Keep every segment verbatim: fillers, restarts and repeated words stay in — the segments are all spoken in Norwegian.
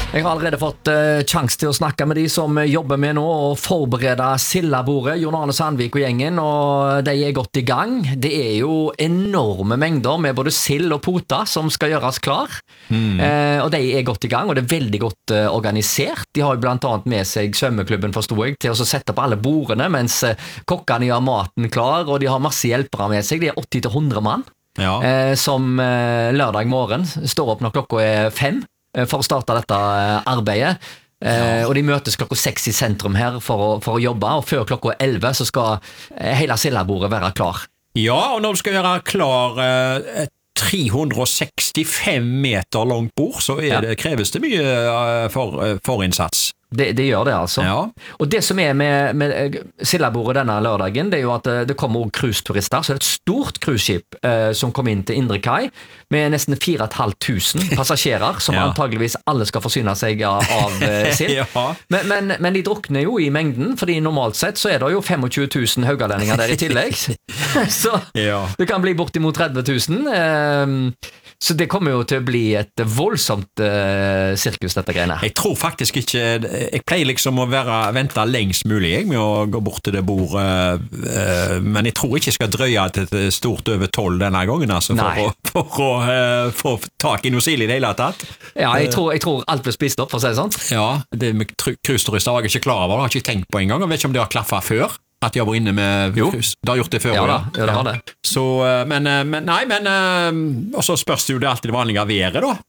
Jeg har allerede fått uh, chans til å snakke med de som jobber med nå og forbereder sildabordet, Jon Arne Sandvik og gjengen, og de er godt i gang. Det er jo enorme mengder med både sild og pota som skal gjøres klar, mm. uh, og de er godt i gang, og det er veldig godt uh, organisert. De har jo blant annet med seg svømmeklubben, forstod jeg, til å sette på alle bordene, mens uh, kokkene gjør maten klar, og de har masse hjelpere med seg. De er åtti til hundre mann, ja. uh, som uh, lørdag morgen står opp når klokka er fem, for å starte dette arbeidet, ja. og de møtes klokka seks i sentrum her for å, for å jobbe, og før klokka elleve så skal hele sildabordet være klar. Ja, og når du skal være klar et tre hundre sekstifem meter langt bord, så er det, kreves det mye for, forinnsats. Det, det gjør det altså. Ja. Og det som er med, med sildabordet denne lørdagen, det er jo at det kommer også cruise-turister, så det er et stort cruiseskip eh, som kom inn til Indre Kai, med nesten fire og et halvt tusen passasjerer, som ja. antageligvis alle skal forsyne seg av, av eh, sild. ja. men, men, men de drukner jo i mengden, fordi normalt sett så er det jo tjuefem tusen haugalendinger der i tillegg. så ja. det kan bli bortimot tretti tusen. Eh, så det kommer jo til å bli et voldsomt eh, sirkus, dette greiene. Jeg tror faktisk ikke, jeg pleier liksom å være, vente lengst mulig jeg, med å gå bort til det bordet, eh, men jeg tror ikke jeg skal drøye til et stort over tolv denne gangen, altså, for, å, for å uh, få tak i noe sild i det hele tatt. Ja, jeg tror, jeg tror alt blir spist opp, for å si det sånn. Ja, det med cruise-turister var jeg ikke klar over, har ikke tenkt på en gang, og vet ikke om det har klaffet før. At jeg var inne med cruise. Du har gjort det før. Ja da, ja, det har det. Så, men, men, nei, men og så spørs det jo det alltid det vanlige været da.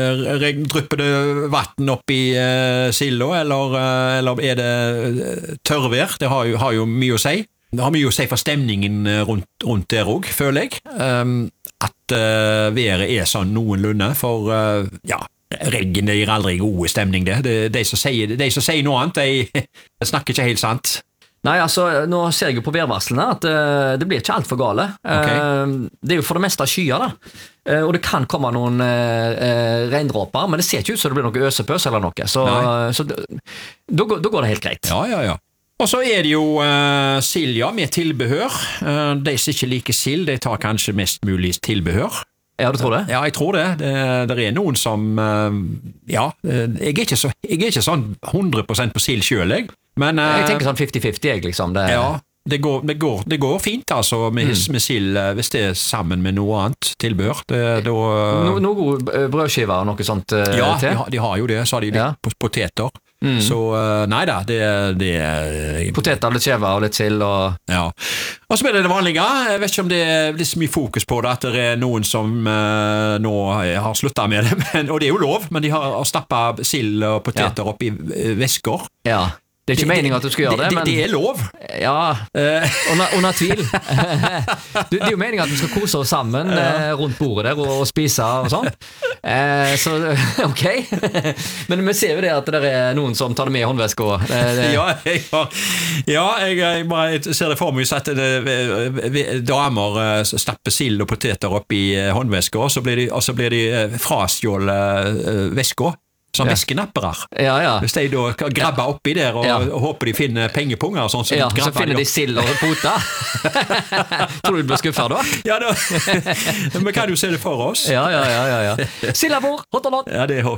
Drypper det vatten opp i uh, silda, eller, eller er det tørrvær? Det har jo, har jo mye å si. Det har mye å si for stemningen rundt, rundt der også, føler jeg. Um, at uh, været er sånn noenlunde, for uh, ja, regn det gir aldri god stemning det. De, de, som sier, de som sier noe annet, de, de snakker ikke helt sant. Nei, altså, nå ser jeg jo på værvarslene at uh, det blir ikke alt for gale. Okay. Uh, det er jo for det meste skyer da. Uh, og det kan komme noen uh, uh, regndråper, men det ser ikke ut som det blir noe øsepøs eller noe. Så, uh, så da, da går det helt greit. Ja, ja, ja. Og så er det jo uh, silja med tilbehør. Uh, de som ikke liker sild, de tar kanskje mest mulig tilbehør. Ja, du tror det? Ja, jeg tror det. Det, det er noen som, uh, ja, jeg er ikke, så, jeg er ikke sånn hundre prosent på sild selv, jeg. Men, uh, jeg tenker sånn femti femti, jeg, liksom. Det, ja, det går, det, går, det går fint, altså, med, mm. med sild, hvis det er sammen med noe annet tilbehør. Det, det, no, noe gode brødskiver og noe sånt uh, ja, til? Ja, de, de har jo det. Så har de litt ja. poteter. Mm. Så nei da, det, det er poteter, litt skjever og litt sild og... Ja. Og så blir det det vanlige. Jeg vet ikke om det er litt så mye fokus på det, at det er noen som uh, nå har sluttet med det, men, og det er jo lov, men de har stappet sild og poteter ja. opp i vesker. Ja. Det er ikke det, meningen at du skal gjøre det, det, men... Det er lov. Ja, under, under tvil. Det er jo meningen at vi skal kose oss sammen ja. rundt bordet der og, og spise og sånn. Eh, så, ok. Men vi ser jo det at det er noen som tar det med i håndveska. Ja, jeg, ja jeg, jeg bare ser det for meg at det, damer stapper sild og poteter opp i håndveska, og så blir de, og så blir de frastjålet veska. Som ja. Veskenappere. Ja, ja. Hvis de da grabber oppi der og, ja. og håper de finner pengepunger og sånn, så, ja, så finner de sild og pota. Tror du du blir skuffet da? Ja, da. Vi kan jo se det for oss. Ja, ja, ja, ja, ja. Sildabord, hot or not? Ja, det er hot.